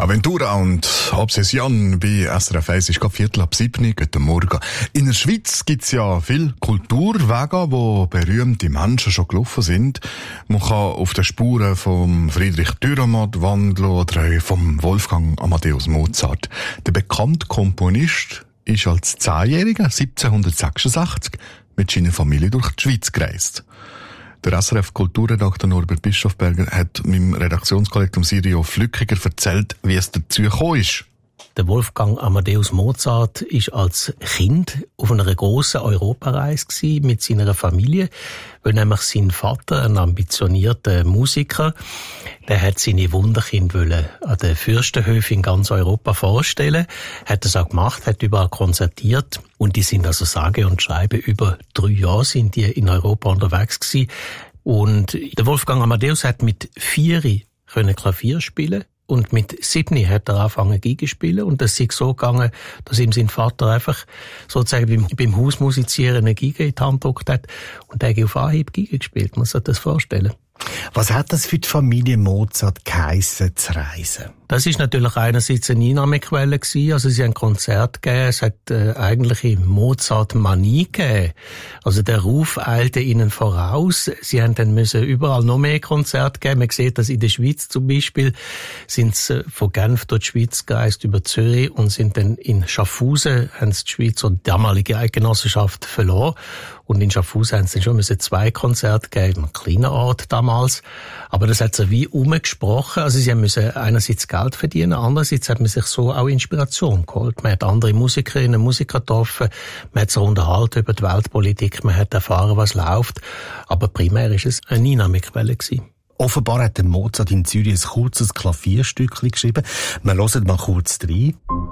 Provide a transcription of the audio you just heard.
Aventura und Obsession bei SRF 1 ist gerade 6:15, guten Morgen. In der Schweiz gibt's ja viele Kulturwege, wo berühmte Menschen schon gelaufen sind. Man kann auf den Spuren vom Friedrich Dürrenmatt wandeln oder vom Wolfgang Amadeus Mozart. Der bekannte Komponist ist als 10-Jähriger 1766 mit seiner Familie durch die Schweiz gereist. Der SRF-Kulturredakteur Norbert Bischofberger hat meinem Redaktionskollegen Sirio Flückiger erzählt, wie es dazu gekommen ist. Der Wolfgang Amadeus Mozart ist als Kind auf einer grossen Europareise mit seiner Familie, weil nämlich sein Vater, ein ambitionierter Musiker, der hat seine Wunderkinder an den Fürstenhöfen in ganz Europa vorstellen, hat das auch gemacht, hat überall konzertiert und die sind also sage und schreibe über 3 Jahre sind die in Europa unterwegs gewesen. Und der Wolfgang Amadeus hat mit 4 können Klavier spielen. Und mit 7 hat er angefangen Geige spielen und das ist so gegangen, dass ihm sein Vater einfach sozusagen beim Hausmusizieren eine Geige in die Hand gedrückt hat und er hat auf Anhieb Geige gespielt, man sich das vorstellen. Was hat das für die Familie Mozart geheissen, zu reisen? Das ist natürlich einerseits eine Einnahmequelle gewesen. Also sie haben Konzert gegeben, es hat eigentliche Mozart-Manie gegeben. Also der Ruf eilte ihnen voraus. Sie haben dann müssen überall noch mehr Konzerte geben. Man sieht das in der Schweiz zum Beispiel. Sind sie von Genf durch die Schweiz gereist über Zürich und sind dann in Schaffhausen, haben sie die Schweiz oder die damalige Eidgenossenschaft verloren. Und in Schaffhausen haben sie dann schon 2 Konzerte gegeben, einem kleinen Ort damals. Aber das hat sich wie umgesprochen. Also sie müssen einerseits Geld verdienen, andererseits hat man sich so auch Inspiration geholt. Man hat andere Musikerinnen und Musiker getroffen, man hat sich unterhalten über die Weltpolitik, man hat erfahren, was läuft. Aber primär ist es eine Einnahmequelle gewesen. Offenbar hat der Mozart in Zürich ein kurzes Klavierstückchen geschrieben. Wir hören mal kurz rein.